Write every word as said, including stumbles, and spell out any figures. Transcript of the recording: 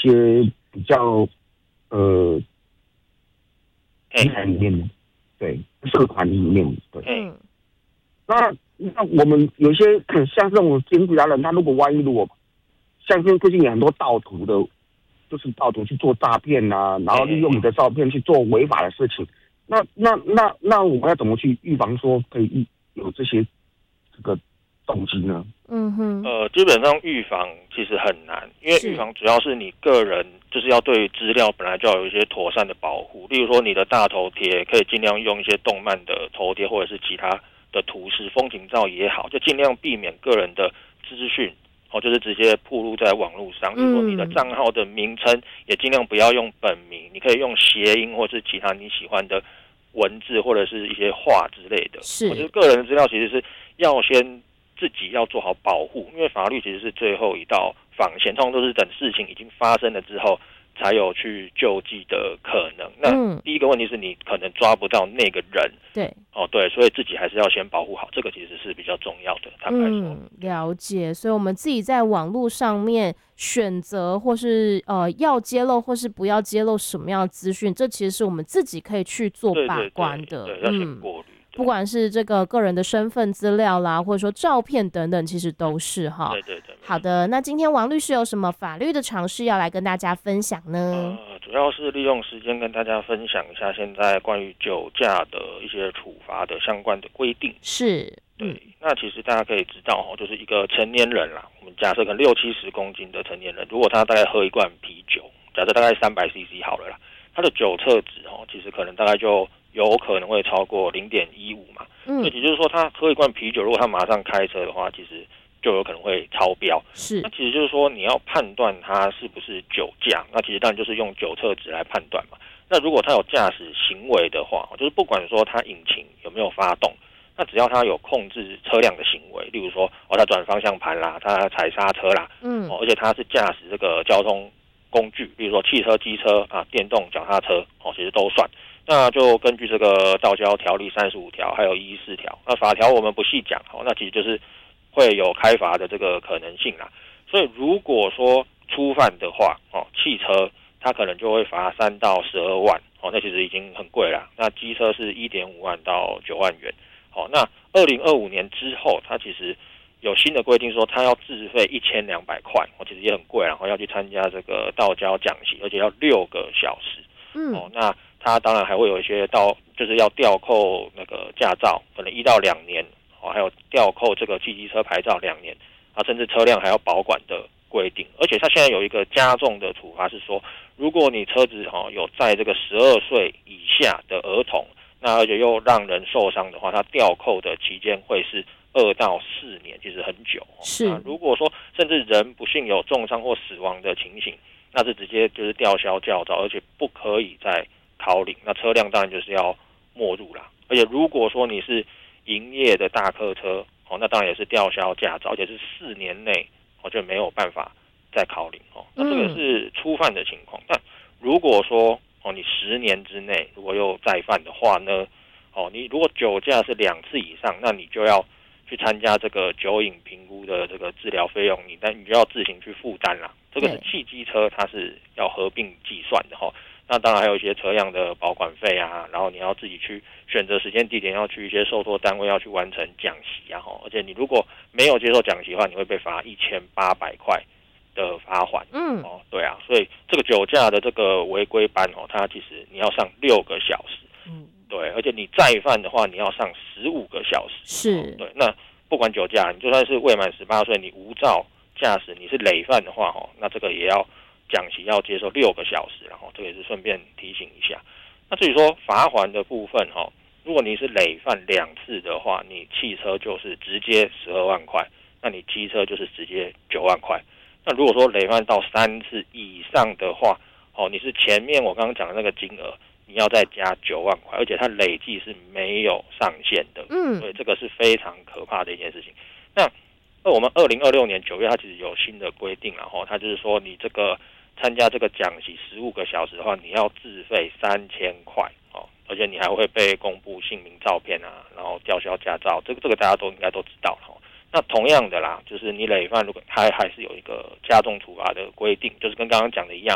些比较呃，平台里面的，对，社团里面，对。 嗯， 那那我们有些像这种柬埔寨人，他如果万一如果像最近有很多盗图的，就是盗图去做诈骗啊，然后利用你的照片去做违法的事情，那那那那我们要怎么去预防说可以有这些这个动机呢？ 嗯哼， 呃，基本上预防其实很难，因为预防主要是你个人就是要对资料本来就要有一些妥善的保护，例如说你的大头贴可以尽量用一些动漫的头贴或者是其他的图示，风景照也好，就尽量避免个人的资讯哦，就是直接暴露在网络上。比如说你的账号的名称也尽量不要用本名，你可以用谐音或是其他你喜欢的文字或者是一些话之类的。 是， 我觉得个人的资料其实是要先自己要做好保护，因为法律其实是最后一道防线，通常都是等事情已经发生了之后才有去救济的可能。那第一个问题是你可能抓不到那个人， 对， 哦对，所以自己还是要先保护好，这个其实是比较重要的。坦白说， 嗯，了解。所以我们自己在网络上面选择，或是呃要揭露，或是不要揭露什么样的资讯，这其实是我们自己可以去做把关的。 对对对对，要先过滤。 不管是这个个人的身份资料啦，或者说照片等等，其实都是哈。 对对对。 好的，那今天王律师有什么法律的常识要来跟大家分享呢？ 呃，主要是利用时间跟大家分享一下现在关于酒驾的一些处罚的相关的规定。 是， 对。嗯、那其实大家可以知道，就是一个成年人啦，我们假设可能六七十公斤的成年人，如果他大概喝一罐啤酒，假设大概三百 C C 好了啦，他的酒测值哦，其实可能大概就有可能会超过零点一五嘛。嗯，也就是说，他喝一罐啤酒，如果他马上开车的话，其实就有可能会超标。 是， 那其实就是说，你要判断他是不是酒驾，那其实当然就是用酒测值来判断嘛。那如果他有驾驶行为的话，就是不管说他引擎有没有发动，那只要他有控制车辆的行为，例如说哦，他转方向盘啦，他踩刹车啦，嗯，哦，而且他是驾驶这个交通工具，比如说汽车、机车啊、电动脚踏车，哦，其实都算。那就根据这个道交条例三十五条，还有一一四条，那法条我们不细讲，哦，那其实就是会有开罚的这个可能性啦。所以如果说初犯的话，哦，汽车它可能就会罚三到十二万，哦，那其实已经很贵了。那机车是一点五万到九万元，哦，那二零二五年之后，它其实有新的规定说，它要自费一千两百块，哦，其实也很贵，然后要去参加这个道交讲习，而且要六个小时，嗯，哦，那它当然还会有一些到就是要吊扣那个驾照，可能一到两年，哦，还有吊扣这个汽机车牌照两年，啊，甚至车辆还要保管的规定。而且它现在有一个加重的处罚是说，如果你车子哦有载这个十二岁以下的儿童，那而且又让人受伤的话，它吊扣的期间会是二到四年，其实很久。 是， 那如果说甚至人不幸有重伤或死亡的情形，那是直接就是吊销驾照，而且不可以再考领。那车辆当然就是要没入啦。而且如果说你是营业的大客车，哦，那当然也是吊销驾照，而且是四年内哦就没有办法再考领哦。那这个是初犯的情况。那如果说哦你十年之内如果又再犯的话呢，哦你如果酒驾是两次以上，那你就要去参加这个酒瘾评估的这个治疗费用，你但你就要自行去负担啦。这个是汽机车，它是要合并计算的哈。那当然还有一些车辆的保管费啊，然后你要自己去选择时间地点，要去一些受托单位要去完成讲习啊，而且你如果没有接受讲习的话，你会被罚一千八百块的罚款。嗯，哦，对啊，所以这个酒驾的这个违规班哦，它其实你要上六个小时。嗯，对，而且你再犯的话，你要上十五个小时。 是， 哦，对，那不管酒驾，你就算是未满十八岁，你无照驾驶，你是累犯的话，哦，那这个也要讲习要接受六个小时，然后这个也是顺便提醒一下。那至于说罚锾的部分，哈，如果你是累犯两次的话，你汽车就是直接十二万块，那你机车就是直接九万块。那如果说累犯到三次以上的话，哦，你是前面我刚刚讲的那个金额，你要再加九万块，而且它累计是没有上限的。嗯，所以这个是非常可怕的一件事情。那那我们二零二六年九月，它其实有新的规定，然后它就是说，你这个参加这个讲习十五个小时的话，你要自费三千块哦，而且你还会被公布姓名、照片啊，然后吊销驾照，这个这个大家都应该都知道了。那同样的啦，就是你累犯如果还还是有一个加重处罚的规定，就是跟刚刚讲的一样，